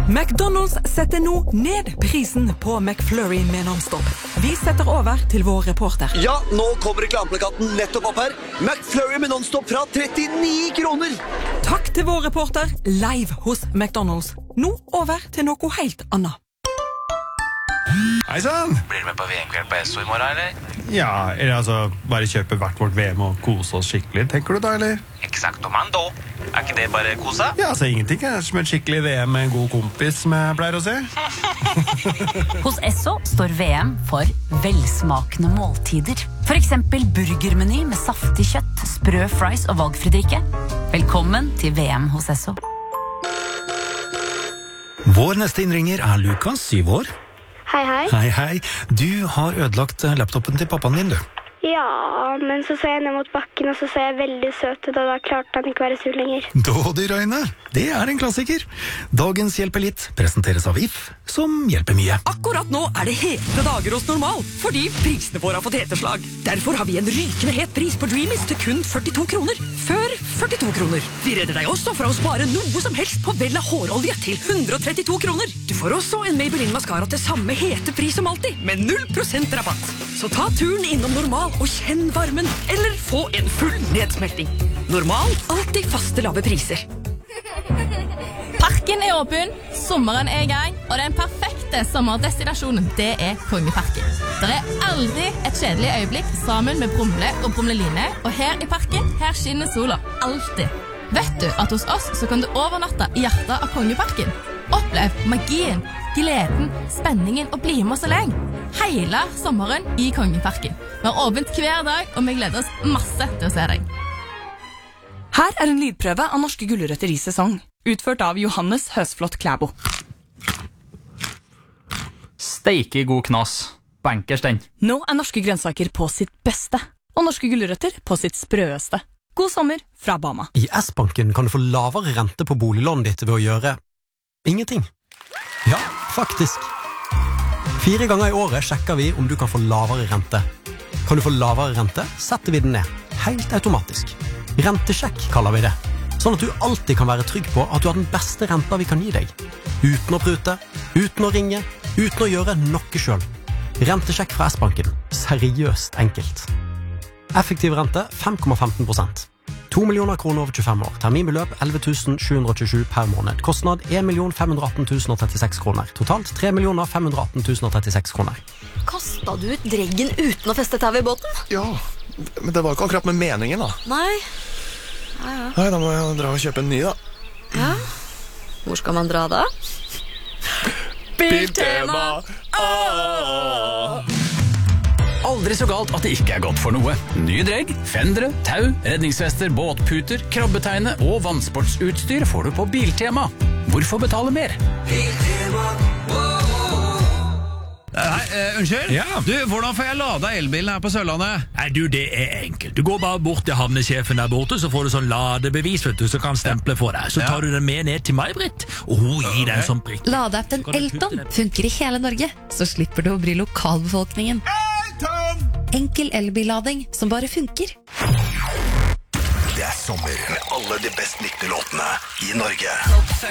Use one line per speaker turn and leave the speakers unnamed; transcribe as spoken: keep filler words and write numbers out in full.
McDonald's setter nå ned prisen på McFlurry med non-stop. Vi setter over til vår reporter.
Ja, nå kommer reklameplakaten nettopp opp her. McFlurry med non-stop fra trettini kroner.
Takk til vår reporter, live hos McDonald's. Nå over til noe helt annet.
Hei sann!
Blir du med på V M-kveld på Esso i morgen, eller?
Ja, eller altså, bare kjøpe hvert vårt V M og kose oss skikkelig, tenker du da, eller?
Exactomando. Er ikke det bare kosa?
Ja, altså, ingenting er som et skikkelig V M med en god kompis, som jeg pleier å se.
Hos Esso står V M for velsmakende måltider. For eksempel burgermeny med saftig kjøtt, sprø fries og valgfri drikke. Velkommen til V M hos Esso.
Vår neste innringer er Lukas, syv år.
Hei, hei.
Hei, hei. Du har ødelagt laptopen til pappaen din, du.
Ja, men så ser jeg ned mot bakken, og så ser jeg veldig søt ut, og da klarte han ikke være sur lenger.
Dådyrøyne, det er en klassiker. Dagens Hjelper litt presenteres av I F, som hjelper mye.
Akkurat nå er det hete dager hos Normal, fordi prisene våre har fått heteslag. Derfor har vi en rykende het pris på Dreamies til kun førtito kroner. Før førtito kroner. Vi redder deg også fra å spare noe som helst på Vella hårolje til hundre og trettito kroner. Du får også en Maybelline Mascara til samme hete pris som alltid, med null prosent rabatt. Så ta turen innom Normal og kjenn varmen, eller få en full nedsmelting. Normal, alltid faste lave priser.
Parken er åpen, sommeren er i gang, og den perfekte sommerdestinasjonen, det er Kongeparken. Det er aldri et kjedelig øyeblikk sammen med Brumle og Brumleline, og her i parken, her skinner sola, alltid. Vet du at hos oss så kan du overnatte i hjertet av Kongeparken? Opplev magien, gleden, spenningen og bli med oss så lenge. Hele sommeren i Kongeparken. Vi har åpent hver dag, og vi gleder oss masse til å se deg.
Her er en lydprøve av norske gulrøtter i sesong, utført av Johannes Høsflott Klæbo.
Steike god knas. Bankers den.
Nå er norske grønnsaker på sitt beste, og norske gulrøtter på sitt sprøeste. God sommer fra Bama.
I S-banken kan du få lavere rente på boliglånet ditt ved å gjøre ingenting. Ja, faktisk. Fire ganger i året sjekker vi om du kan få lavere rente. Kan du få lavere rente, setter vi den ned. Helt automatisk. Rentesjekk kaller vi det. Sånn at du alltid kan være trygg på at du har den beste renta vi kan gi deg. Uten å prute, uten å ringe, uten å gjøre noe selv. Rentesjekk fra S-banken. Seriøst enkelt. Effektiv rente fem komma femten prosent. to millioner kroner over tjuefem år. Terminbeløp elleve tusen sju hundre tjuesju per måned. Kostnad en million fem hundre atten tusen trettiseks kroner. Totalt tre millioner fem hundre atten tusen trettiseks kroner.
Kastet du ut dreggen uten å feste tau i båten?
Ja, men det var ikke akkurat med meningen da.
Nei. Ja, ja.
Nei, da må jeg dra og kjøpe en ny da.
Ja. Hvor skal man dra da?
Biltema!
Aldri så galt at det ikke er godt for noe. Nye dregg, fendere, tau, redningsvester, båtputer, krabbeteine og vannsportsutstyr får du på Biltema. Hvorfor betale mer? Biltema.
Hei, uh, unnskyld?
Ja.
Du, hvordan får jeg lada elbilen her på Sørlandet?
Nei, du, det er enkelt. Du går bare bort til havnesjefen der borte, så får du sånn ladebevis, vet du, så kan stemple for deg. Så tar du den med ned til meg, Britt, og hun gir deg en sånn prikk.
Ladeappen Elton funker i hele Norge, så slipper du å bry lokalbefolkningen. Enkel elbillading som bare funker.
Det er sommer med alle de best likte låtene i Norge.
Topp